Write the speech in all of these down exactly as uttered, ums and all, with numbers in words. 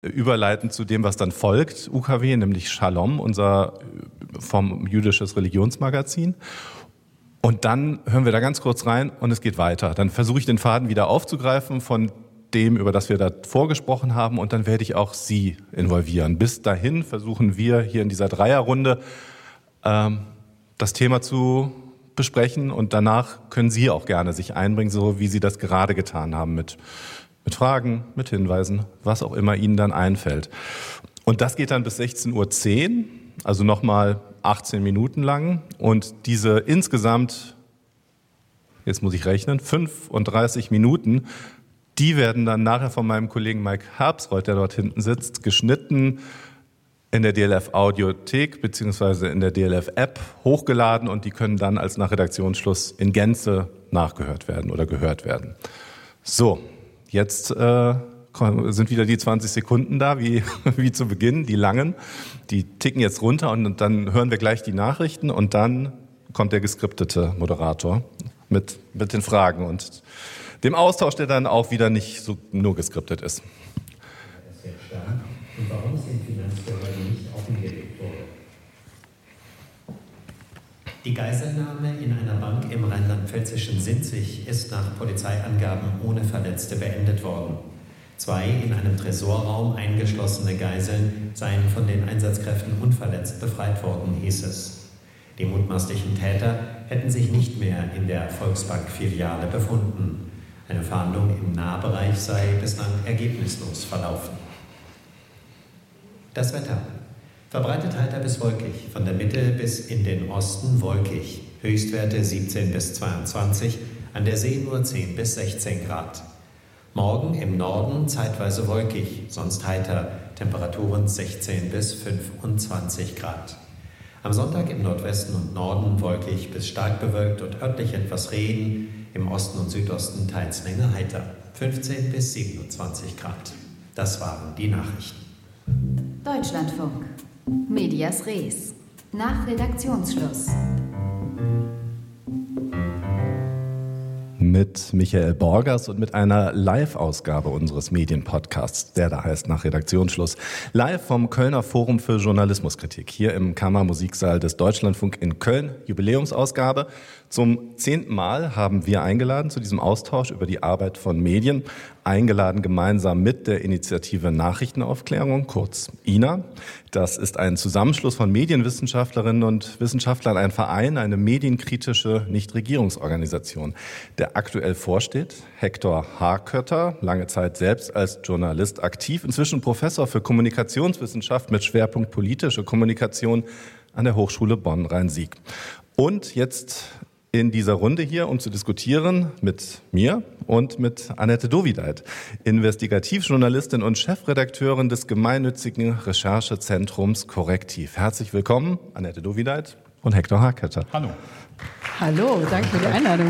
überleiten zu dem, was dann folgt, U K W, nämlich Shalom, unser vom jüdisches Religionsmagazin. Und dann hören wir da ganz kurz rein und es geht weiter. Dann versuche ich den Faden wieder aufzugreifen von dem, über das wir da vorgesprochen haben, und dann werde ich auch Sie involvieren. Bis dahin versuchen wir hier in dieser Dreierrunde ähm, das Thema zu besprechen, und danach können Sie auch gerne sich einbringen, so wie Sie das gerade getan haben, mit, mit Fragen, mit Hinweisen, was auch immer Ihnen dann einfällt. Und das geht dann bis sechzehn Uhr zehn, also nochmal achtzehn Minuten lang, und diese insgesamt, jetzt muss ich rechnen, fünfunddreißig Minuten, die werden dann nachher von meinem Kollegen Mike Herbsreuth, der dort hinten sitzt, geschnitten, in der D L F Audiothek bzw. in der D L F App hochgeladen, und die können dann als nach Redaktionsschluss in Gänze nachgehört werden oder gehört werden. So, jetzt äh, sind wieder die zwanzig Sekunden da, wie, wie zu Beginn, die langen. Die ticken jetzt runter, und dann hören wir gleich die Nachrichten, und dann kommt der geskriptete Moderator mit, mit den Fragen und dem Austausch, der dann auch wieder nicht so nur geskriptet ist. Das ist jetzt stark. Und warum es den Finanzbehörden nicht offengelegt wurde. Die Geiselnahme in einer Bank im rheinland-pfälzischen Sinzig ist nach Polizeiangaben ohne Verletzte beendet worden. Zwei in einem Tresorraum eingeschlossene Geiseln seien von den Einsatzkräften unverletzt befreit worden, hieß es. Die mutmaßlichen Täter hätten sich nicht mehr in der Volksbank-Filiale befunden. Eine Fahndung im Nahbereich sei bislang ergebnislos verlaufen. Das Wetter. Verbreitet heiter bis wolkig, von der Mitte bis in den Osten wolkig. Höchstwerte siebzehn bis zweiundzwanzig, an der See nur zehn bis sechzehn Grad. Morgen im Norden zeitweise wolkig, sonst heiter, Temperaturen sechzehn bis fünfundzwanzig Grad. Am Sonntag im Nordwesten und Norden wolkig bis stark bewölkt und örtlich etwas Regen, im Osten und Südosten teils länger heiter, fünfzehn bis siebenundzwanzig Grad. Das waren die Nachrichten. Deutschlandfunk. Medias Res. Nach Redaktionsschluss. Mit Michael Borgers und mit einer Live-Ausgabe unseres Medienpodcasts, der da heißt Nach Redaktionsschluss. Live vom Kölner Forum für Journalismuskritik, hier im Kammermusiksaal des Deutschlandfunk in Köln, Jubiläumsausgabe. Zum zehnten Mal haben wir eingeladen zu diesem Austausch über die Arbeit von Medien, eingeladen gemeinsam mit der Initiative Nachrichtenaufklärung, kurz I N A. Das ist ein Zusammenschluss von Medienwissenschaftlerinnen und Wissenschaftlern, ein Verein, eine medienkritische Nichtregierungsorganisation, der aktuell vorsteht. Hector Harkötter, lange Zeit selbst als Journalist aktiv, inzwischen Professor für Kommunikationswissenschaft mit Schwerpunkt politische Kommunikation an der Hochschule Bonn-Rhein-Sieg. Und jetzt in dieser Runde hier, um zu diskutieren mit mir und mit Annette Dovideit, Investigativjournalistin und Chefredakteurin des gemeinnützigen Recherchezentrums Correctiv. Herzlich willkommen, Annette Dovideit und Hector Harkötter. Hallo. Hallo, danke für die Einladung.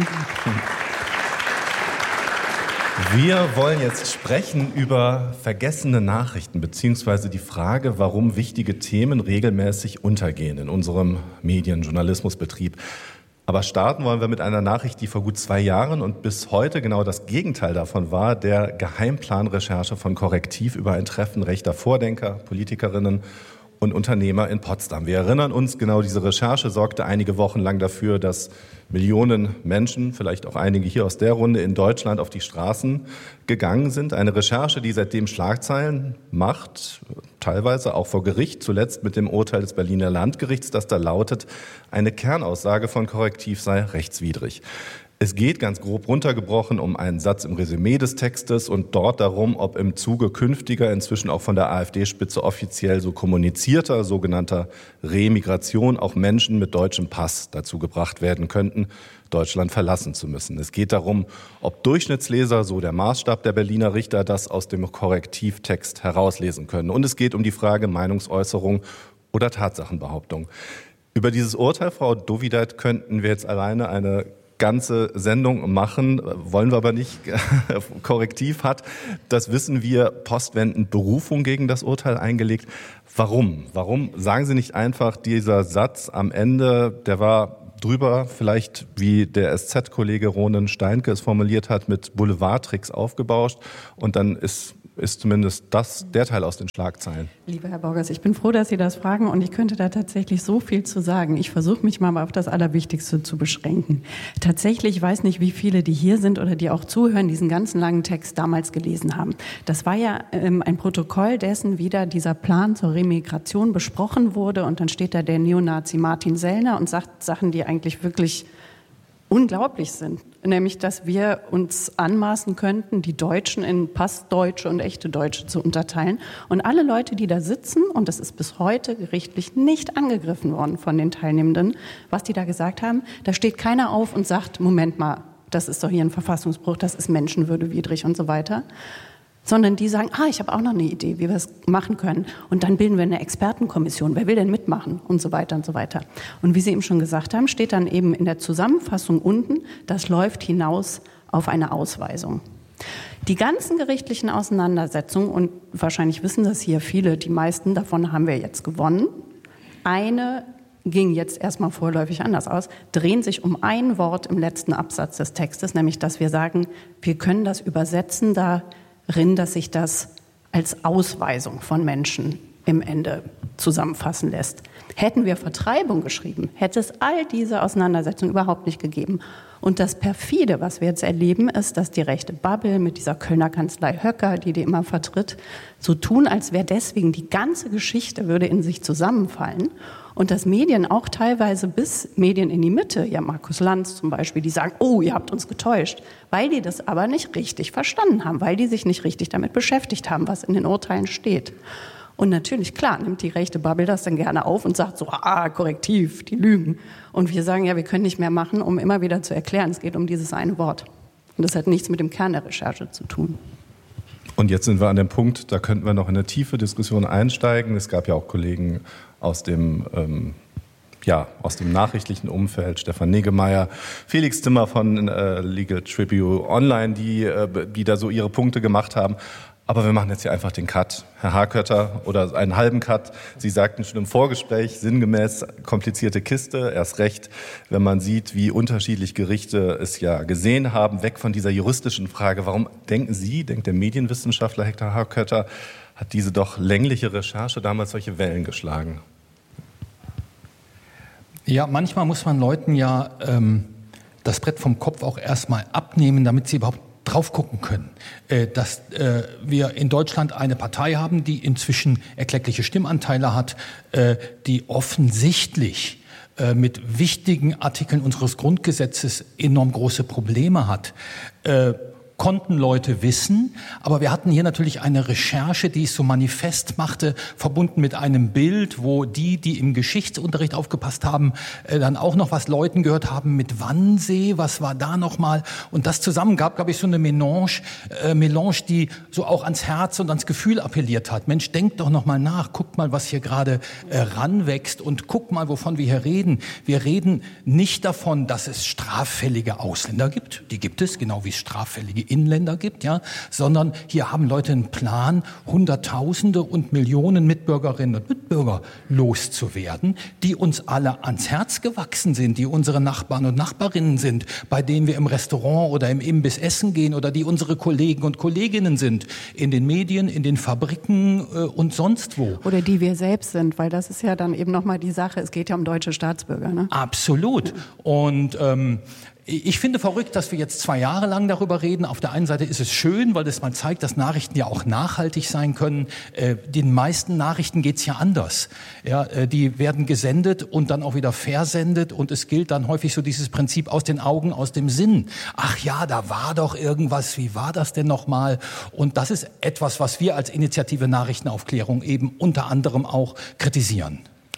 Wir wollen jetzt sprechen über vergessene Nachrichten beziehungsweise die Frage, warum wichtige Themen regelmäßig untergehen in unserem Medienjournalismusbetrieb. Aber starten wollen wir mit einer Nachricht, die vor gut zwei Jahren und bis heute genau das Gegenteil davon war, der Geheimplanrecherche von Correctiv über ein Treffen rechter Vordenker, Politikerinnen und Unternehmer in Potsdam. Wir erinnern uns, genau diese Recherche sorgte einige Wochen lang dafür, dass Millionen Menschen, vielleicht auch einige hier aus der Runde in Deutschland, auf die Straßen gegangen sind. Eine Recherche, die seitdem Schlagzeilen macht, teilweise auch vor Gericht, zuletzt mit dem Urteil des Berliner Landgerichts, das da lautet, eine Kernaussage von Correctiv sei rechtswidrig. Es geht ganz grob runtergebrochen um einen Satz im Resümee des Textes und dort darum, ob im Zuge künftiger, inzwischen auch von der AfD-Spitze offiziell so kommunizierter, sogenannter Remigration auch Menschen mit deutschem Pass dazu gebracht werden könnten, Deutschland verlassen zu müssen. Es geht darum, ob Durchschnittsleser, so der Maßstab der Berliner Richter, das aus dem Korrektivtext herauslesen können. Und es geht um die Frage Meinungsäußerung oder Tatsachenbehauptung. Über dieses Urteil, Frau Dovideit, könnten wir jetzt alleine eine ganze Sendung machen, wollen wir aber nicht. Correctiv hat, das wissen wir, postwendend Berufung gegen das Urteil eingelegt. Warum? Warum sagen Sie nicht einfach, dieser Satz am Ende, der war drüber, vielleicht wie der S Z-Kollege Ronen Steinke es formuliert hat, mit Boulevardtricks aufgebauscht und dann ist ist zumindest das der Teil aus den Schlagzeilen. Lieber Herr Borgers, ich bin froh, dass Sie das fragen und ich könnte da tatsächlich so viel zu sagen. Ich versuche mich mal auf das Allerwichtigste zu beschränken. Tatsächlich, ich weiß nicht, wie viele, die hier sind oder die auch zuhören, diesen ganzen langen Text damals gelesen haben. Das war ja ähm, ein Protokoll dessen, wie da dieser Plan zur Remigration besprochen wurde und dann steht da der Neonazi Martin Sellner und sagt Sachen, die eigentlich wirklich unglaublich sind, nämlich, dass wir uns anmaßen könnten, die Deutschen in Passdeutsche und echte Deutsche zu unterteilen. Und alle Leute, die da sitzen, und das ist bis heute gerichtlich nicht angegriffen worden von den Teilnehmenden, was die da gesagt haben, da steht keiner auf und sagt, Moment mal, das ist doch hier ein Verfassungsbruch, das ist menschenwürdewidrig und so weiter. Sondern die sagen, ah, ich habe auch noch eine Idee, wie wir es machen können. Und dann bilden wir eine Expertenkommission. Wer will denn mitmachen? Und so weiter und so weiter. Und wie Sie eben schon gesagt haben, steht dann eben in der Zusammenfassung unten, das läuft hinaus auf eine Ausweisung. Die ganzen gerichtlichen Auseinandersetzungen, und wahrscheinlich wissen das hier viele, die meisten davon haben wir jetzt gewonnen. Eine ging jetzt erstmal vorläufig anders aus, drehen sich um ein Wort im letzten Absatz des Textes, nämlich, dass wir sagen, wir können das übersetzen da, dass sich das als Ausweisung von Menschen im Ende zusammenfassen lässt. Hätten wir Vertreibung geschrieben, hätte es all diese Auseinandersetzungen überhaupt nicht gegeben. Und das Perfide, was wir jetzt erleben, ist, dass die rechte Bubble mit dieser Kölner Kanzlei Höcker, die die immer vertritt, so tun, als wäre deswegen die ganze Geschichte würde in sich zusammenfallen. Und dass Medien auch teilweise bis Medien in die Mitte, ja Markus Lanz zum Beispiel, die sagen, oh, ihr habt uns getäuscht, weil die das aber nicht richtig verstanden haben, weil die sich nicht richtig damit beschäftigt haben, was in den Urteilen steht. Und natürlich, klar, nimmt die rechte Bubble das dann gerne auf und sagt so, ah, korrektiv, die lügen. Und wir sagen, ja, wir können nicht mehr machen, um immer wieder zu erklären, es geht um dieses eine Wort. Und das hat nichts mit dem Kern der Recherche zu tun. Und jetzt sind wir an dem Punkt, da könnten wir noch in eine tiefe Diskussion einsteigen. Es gab ja auch Kollegen aus dem, ähm, ja, aus dem nachrichtlichen Umfeld, Stefan Niggemeier, Felix Zimmer von äh, Legal Tribune Online, die, äh, die da so ihre Punkte gemacht haben. Aber wir machen jetzt hier einfach den Cut. Herr Hakötter, oder einen halben Cut. Sie sagten schon im Vorgespräch, sinngemäß komplizierte Kiste. Erst recht, wenn man sieht, wie unterschiedlich Gerichte es ja gesehen haben, weg von dieser juristischen Frage. Warum denken Sie, denkt der Medienwissenschaftler Herr Hakötter, hat diese doch längliche Recherche damals solche Wellen geschlagen? Ja, manchmal muss man Leuten ja ähm, das Brett vom Kopf auch erstmal abnehmen, damit sie überhaupt drauf gucken können, äh, dass äh, wir in Deutschland eine Partei haben, die inzwischen erkleckliche Stimmanteile hat, äh, die offensichtlich äh, mit wichtigen Artikeln unseres Grundgesetzes enorm große Probleme hat. Äh, konnten Leute wissen, aber wir hatten hier natürlich eine Recherche, die es so manifest machte, verbunden mit einem Bild, wo die, die im Geschichtsunterricht aufgepasst haben, äh, dann auch noch was Leuten gehört haben mit Wannsee, was war da nochmal, und das zusammen gab, glaube ich, so eine Melange, äh, Melange, die so auch ans Herz und ans Gefühl appelliert hat. Mensch, denkt doch nochmal nach, guckt mal, was hier gerade äh, ranwächst und guckt mal, wovon wir hier reden. Wir reden nicht davon, dass es straffällige Ausländer gibt, die gibt es, genau wie es straffällige Inländer gibt, ja, sondern hier haben Leute einen Plan, Hunderttausende und Millionen Mitbürgerinnen und Mitbürger loszuwerden, die uns alle ans Herz gewachsen sind, die unsere Nachbarn und Nachbarinnen sind, bei denen wir im Restaurant oder im Imbiss essen gehen oder die unsere Kollegen und Kolleginnen sind, in den Medien, in den Fabriken äh, und sonst wo. Oder die wir selbst sind, weil das ist ja dann eben nochmal die Sache, es geht ja um deutsche Staatsbürger, ne? Absolut. Und ähm, ich finde verrückt, dass wir jetzt zwei Jahre lang darüber reden. Auf der einen Seite ist es schön, weil das mal zeigt, dass Nachrichten ja auch nachhaltig sein können. Äh, den meisten Nachrichten geht's ja anders. Ja, äh, die werden gesendet und dann auch wieder versendet und es gilt dann häufig so dieses Prinzip aus den Augen, aus dem Sinn. Ach ja, da war doch irgendwas. Wie war das denn nochmal? Und das ist etwas, was wir als Initiative Nachrichtenaufklärung eben unter anderem auch kritisieren.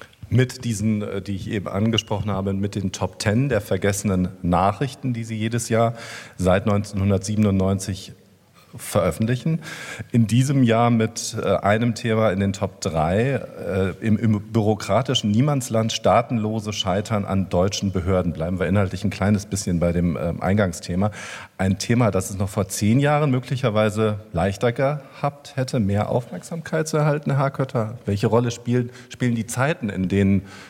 Mit diesen, die ich eben angesprochen habe, mit den Top Ten der vergessenen Nachrichten, die Sie jedes Jahr seit neunzehnhundertsiebenundneunzig veröffentlichen. In diesem Jahr mit äh, einem Thema in den Top drei, äh, im, im bürokratischen Niemandsland, staatenlose Scheitern an deutschen Behörden. Bleiben wir inhaltlich ein kleines bisschen bei dem äh, Eingangsthema. Ein Thema, das es noch vor zehn Jahren möglicherweise leichter gehabt hätte, mehr Aufmerksamkeit zu erhalten, Herr Hakötter. Welche Rolle spielen, spielen die Zeiten, in denen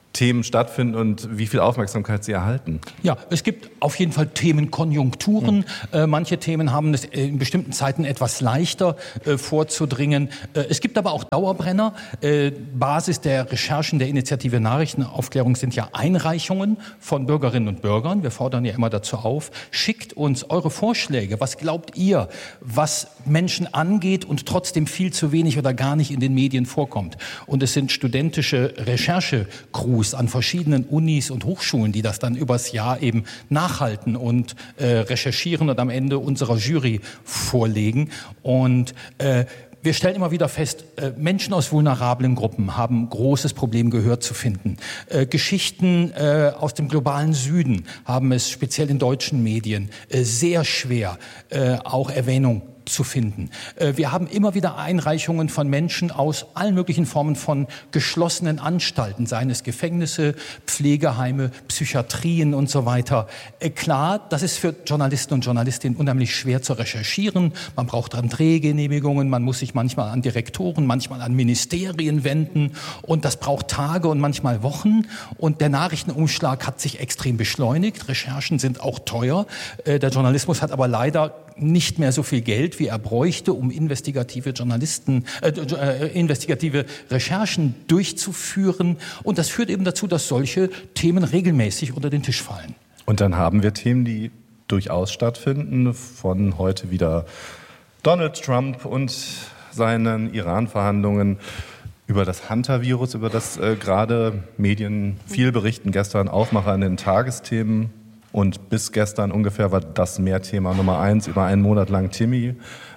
Themen stattfinden und wie viel Aufmerksamkeit sie erhalten? Ja, es gibt auf jeden Fall Themenkonjunkturen. Mhm. Äh, manche Themen haben es in bestimmten Zeiten etwas leichter äh, vorzudringen. Äh, es gibt aber auch Dauerbrenner. Äh, Basis der Recherchen der Initiative Nachrichtenaufklärung sind ja Einreichungen von Bürgerinnen und Bürgern. Wir fordern ja immer dazu auf, schickt uns eure Vorschläge. Was glaubt ihr, was Menschen angeht und trotzdem viel zu wenig oder gar nicht in den Medien vorkommt? Und es sind studentische Recherchecrews an verschiedenen Unis und Hochschulen, die das dann übers Jahr eben nachhalten und äh, recherchieren und am Ende unserer Jury vorlegen. Und äh, wir stellen immer wieder fest, äh, Menschen aus vulnerablen Gruppen haben ein großes Problem, Gehör zu finden. Äh, Geschichten äh, aus dem globalen Süden haben es speziell in deutschen Medien äh, sehr schwer, äh, auch Erwähnung zu finden. Wir haben immer wieder Einreichungen von Menschen aus allen möglichen Formen von geschlossenen Anstalten, seien es Gefängnisse, Pflegeheime, Psychiatrien und so weiter. Klar, das ist für Journalisten und Journalistinnen unheimlich schwer zu recherchieren. Man braucht dann Drehgenehmigungen, man muss sich manchmal an Direktoren, manchmal an Ministerien wenden und das braucht Tage und manchmal Wochen. Und der Nachrichtenumschlag hat sich extrem beschleunigt. Recherchen sind auch teuer. Der Journalismus hat aber leider nicht mehr so viel Geld, wie er bräuchte, um investigative Journalisten, äh, äh, investigative Recherchen durchzuführen. Und das führt eben dazu, dass solche Themen regelmäßig unter den Tisch fallen. Und dann haben wir Themen, die durchaus stattfinden, von heute wieder Donald Trump und seinen Iran-Verhandlungen, über das Hunter-Virus, über das äh, gerade Medien viel berichten, gestern Aufmacher in den Tagesthemen. Und bis gestern ungefähr war das Mehrthema Nummer eins, über einen Monat lang Timmy,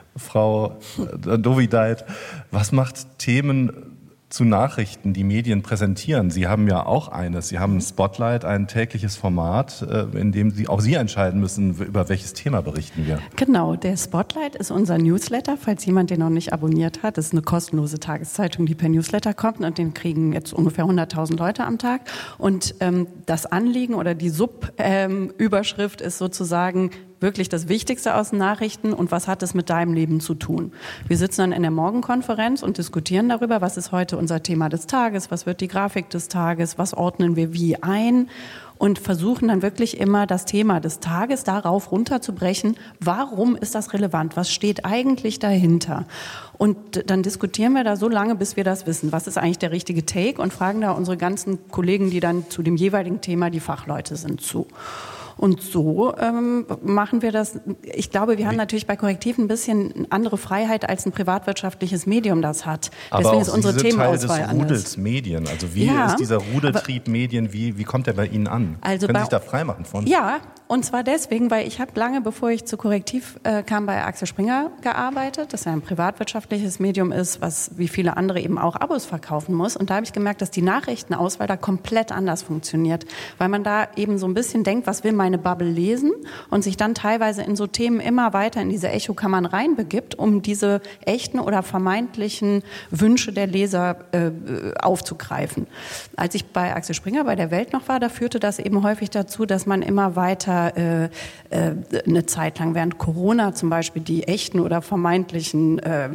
Frau Dovideit. Was macht Themen zu Nachrichten, die Medien präsentieren? Sie haben ja auch eines, Sie haben ein Spotlight, ein tägliches Format, in dem Sie, auch Sie entscheiden müssen, über welches Thema berichten wir. Genau, der Spotlight ist unser Newsletter, falls jemand den noch nicht abonniert hat. Das ist eine kostenlose Tageszeitung, die per Newsletter kommt und den kriegen jetzt ungefähr hunderttausend Leute am Tag. Und ähm, das Anliegen oder die Sub-Überschrift ähm, ist sozusagen wirklich das Wichtigste aus Nachrichten und was hat es mit deinem Leben zu tun. Wir sitzen dann in der Morgenkonferenz und diskutieren darüber, was ist heute unser Thema des Tages, was wird die Grafik des Tages, was ordnen wir wie ein und versuchen dann wirklich immer das Thema des Tages darauf runterzubrechen, warum ist das relevant, was steht eigentlich dahinter. Und dann diskutieren wir da so lange, bis wir das wissen, was ist eigentlich der richtige Take und fragen da unsere ganzen Kollegen, die dann zu dem jeweiligen Thema die Fachleute sind, zu. Und so ähm, machen wir das. Ich glaube, wir haben natürlich bei Korrektiv ein bisschen andere Freiheit, als ein privatwirtschaftliches Medium das hat. Aber deswegen auch ist unsere diese Themenauswahl Teil des Rudels anders. Medien. Also wie Ja, ist dieser Rudeltrieb Medien, wie, wie kommt der bei Ihnen an? Also Können bei, Sie sich da freimachen von? Ja, und zwar deswegen, weil ich habe lange, bevor ich zu Korrektiv äh, kam, bei Axel Springer gearbeitet, das ja ein privatwirtschaftliches Medium ist, was wie viele andere eben auch Abos verkaufen muss. Und da habe ich gemerkt, dass die Nachrichtenauswahl da komplett anders funktioniert, weil man da eben so ein bisschen denkt, was will meine Bubble lesen? Und sich dann teilweise in so Themen immer weiter in diese Echokammern reinbegibt, um diese echten oder vermeintlichen Wünsche der Leser äh, aufzugreifen. Als ich bei Axel Springer bei der Welt noch war, da führte das eben häufig dazu, dass man immer weiter äh, äh, eine Zeit lang während Corona zum Beispiel die echten oder vermeintlichen äh,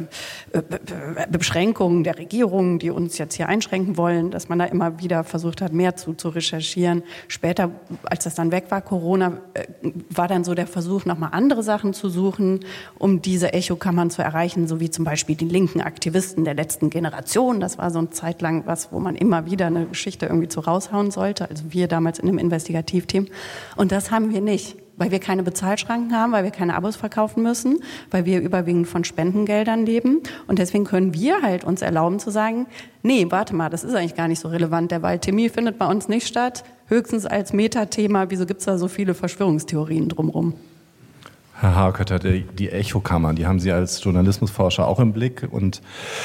Beschränkungen der Regierung, die uns jetzt hier einschränken wollen, dass man da immer wieder versucht hat, mehr zu, zu recherchieren. Später, als das dann weg war, Corona, äh, war dann so der Versuch, nochmal andere Sachen zu suchen, um diese Echokammern zu erreichen, so wie zum Beispiel die linken Aktivisten der letzten Generation. Das war so eine Zeit lang was, wo man immer wieder eine Geschichte irgendwie zu raushauen sollte. Also wir damals in einem Investigativteam. Und das haben wir nicht, weil wir keine Bezahlschranken haben, weil wir keine Abos verkaufen müssen, weil wir überwiegend von Spendengeldern leben. Und deswegen können wir halt uns erlauben zu sagen, nee, warte mal, das ist eigentlich gar nicht so relevant. Der Waldtemie findet bei uns nicht statt, höchstens als Metathema. Wieso gibt es da so viele Verschwörungstheorien drumherum? Herr Harkötter, die, die Echokammern, die haben Sie als Journalismusforscher auch im Blick. Und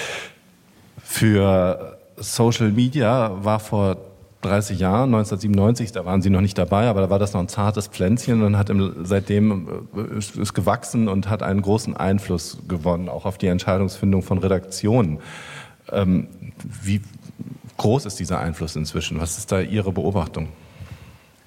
für Social Media war vor dreißig Jahren, neunzehnhundertsiebenundneunzig, da waren Sie noch nicht dabei, aber da war das noch ein zartes Pflänzchen und hat im, seitdem ist, ist gewachsen und hat einen großen Einfluss gewonnen, auch auf die Entscheidungsfindung von Redaktionen. Ähm, wie groß ist dieser Einfluss inzwischen? Was ist da Ihre Beobachtung?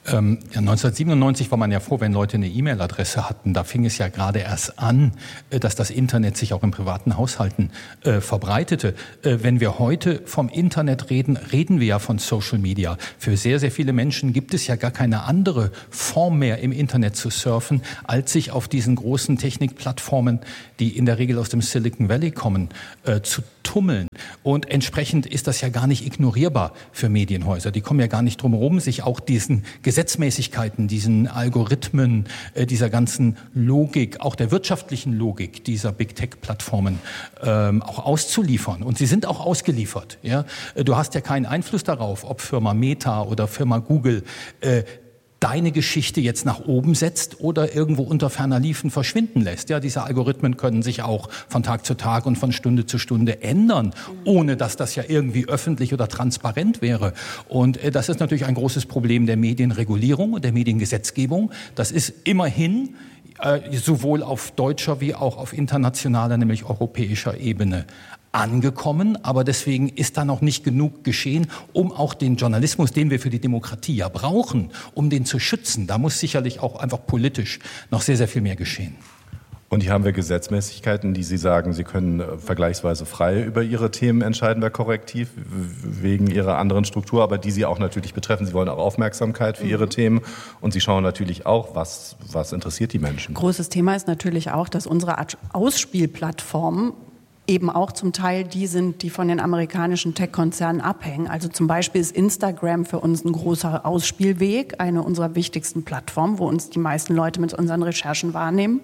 Ähm, ja, neunzehnhundertsiebenundneunzig war man ja froh, wenn Leute eine E-Mail-Adresse hatten. Da fing es ja gerade erst an, äh, dass das Internet sich auch in privaten Haushalten äh, verbreitete. Äh, wenn wir heute vom Internet reden, reden wir ja von Social Media. Für sehr, sehr viele Menschen gibt es ja gar keine andere Form mehr, im Internet zu surfen, als sich auf diesen großen Technikplattformen, die in der Regel aus dem Silicon Valley kommen, äh, zu tummeln. Und entsprechend ist das ja gar nicht ignorierbar für Medienhäuser. Die kommen ja gar nicht drum herum, sich auch diesen Gesetzmäßigkeiten, diesen Algorithmen, äh, dieser ganzen Logik, auch der wirtschaftlichen Logik dieser Big Tech-Plattformen ähm, auch auszuliefern. Und sie sind auch ausgeliefert. Ja? Du hast ja keinen Einfluss darauf, ob Firma Meta oder Firma Google äh, deine Geschichte jetzt nach oben setzt oder irgendwo unter ferner Liefen verschwinden lässt. Ja, diese Algorithmen können sich auch von Tag zu Tag und von Stunde zu Stunde ändern, ohne dass das ja irgendwie öffentlich oder transparent wäre. Und äh, das ist natürlich ein großes Problem der Medienregulierung und der Mediengesetzgebung. Das ist immerhin äh, sowohl auf deutscher wie auch auf internationaler, nämlich europäischer Ebene angekommen, aber deswegen ist da noch nicht genug geschehen, um auch den Journalismus, den wir für die Demokratie ja brauchen, um den zu schützen. Da muss sicherlich auch einfach politisch noch sehr, sehr viel mehr geschehen. Und hier haben wir Gesetzmäßigkeiten, die Sie sagen, Sie können vergleichsweise frei über Ihre Themen entscheiden bei Korrektiv, wegen Ihrer anderen Struktur, aber die Sie auch natürlich betreffen. Sie wollen auch Aufmerksamkeit für Ihre mhm. Themen und Sie schauen natürlich auch, was, was interessiert die Menschen. Großes Thema ist natürlich auch, dass unsere Ausspielplattformen eben auch zum Teil die sind, die von den amerikanischen Tech-Konzernen abhängen. Also zum Beispiel ist Instagram für uns ein großer Ausspielweg, eine unserer wichtigsten Plattformen, wo uns die meisten Leute mit unseren Recherchen wahrnehmen.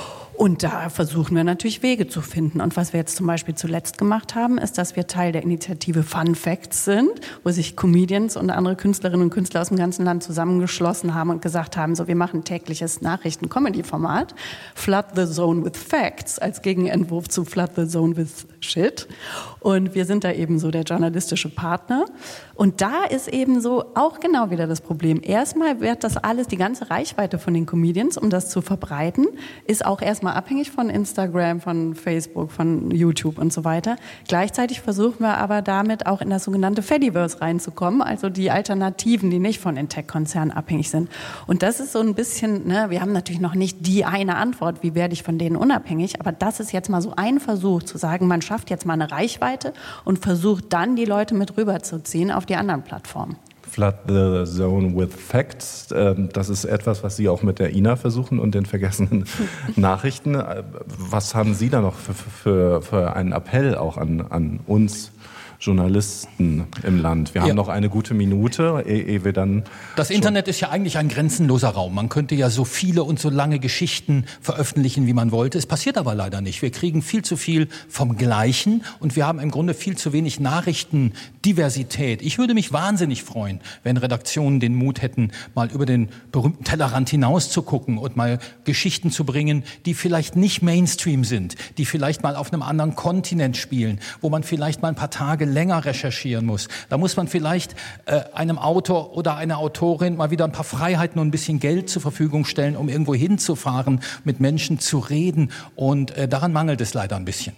Und da versuchen wir natürlich Wege zu finden. Und was wir jetzt zum Beispiel zuletzt gemacht haben, ist, dass wir Teil der Initiative Fun Facts sind, wo sich Comedians und andere Künstlerinnen und Künstler aus dem ganzen Land zusammengeschlossen haben und gesagt haben, so wir machen tägliches Nachrichten-Comedy-Format, Flood the Zone with Facts, als Gegenentwurf zu Flood the Zone with Shit. Und wir sind da eben so der journalistische Partner. Und da ist eben so auch genau wieder das Problem. Erstmal wird das alles, die ganze Reichweite von den Comedians, um das zu verbreiten, ist auch erstmal abhängig von Instagram, von Facebook, von YouTube und so weiter. Gleichzeitig versuchen wir aber damit auch in das sogenannte Fediverse reinzukommen, also die Alternativen, die nicht von den Tech-Konzernen abhängig sind. Und das ist so ein bisschen, ne, wir haben natürlich noch nicht die eine Antwort, wie werde ich von denen unabhängig, aber das ist jetzt mal so ein Versuch zu sagen, man schafft jetzt mal eine Reichweite und versucht dann die Leute mit rüberzuziehen auf die anderen Plattformen. Flood the Zone with Facts. Das ist etwas, was Sie auch mit der I N A versuchen und den vergessenen Nachrichten. Was haben Sie da noch für, für, für einen Appell auch an, an uns Journalisten im Land? Wir haben ja noch eine gute Minute, ehe wir dann... Das Internet ist ja eigentlich ein grenzenloser Raum. Man könnte ja so viele und so lange Geschichten veröffentlichen, wie man wollte. Es passiert aber leider nicht. Wir kriegen viel zu viel vom Gleichen und wir haben im Grunde viel zu wenig Nachrichtendiversität. Ich würde mich wahnsinnig freuen, wenn Redaktionen den Mut hätten, mal über den berühmten Tellerrand hinaus zu gucken und mal Geschichten zu bringen, die vielleicht nicht Mainstream sind, die vielleicht mal auf einem anderen Kontinent spielen, wo man vielleicht mal ein paar Tage länger recherchieren muss. Da muss man vielleicht äh, einem Autor oder einer Autorin mal wieder ein paar Freiheiten und ein bisschen Geld zur Verfügung stellen, um irgendwo hinzufahren, mit Menschen zu reden. Und äh, daran mangelt es leider ein bisschen.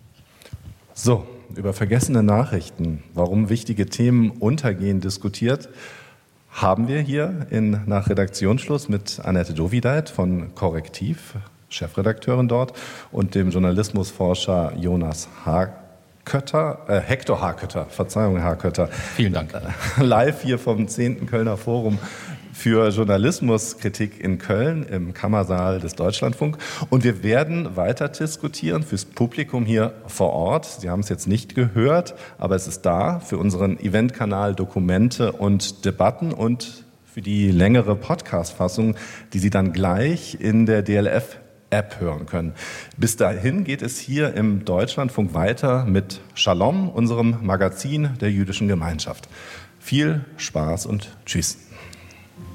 So, über vergessene Nachrichten, warum wichtige Themen untergehen, diskutiert haben wir hier in, nach Redaktionsschluss mit Annette Dovideit von Korrektiv, Chefredakteurin dort, und dem Journalismusforscher Jonas Haag. Kötter, äh, Hector Hakötter, Verzeihung, Hakötter. Vielen Dank. Live hier vom zehnten Kölner Forum für Journalismuskritik in Köln im Kammersaal des Deutschlandfunk. Und wir werden weiter diskutieren fürs Publikum hier vor Ort. Sie haben es jetzt nicht gehört, aber es ist da für unseren Eventkanal Dokumente und Debatten und für die längere Podcast-Fassung, die Sie dann gleich in der D L F App hören können. Bis dahin geht es hier im Deutschlandfunk weiter mit Shalom, unserem Magazin der jüdischen Gemeinschaft. Viel Spaß und Tschüss.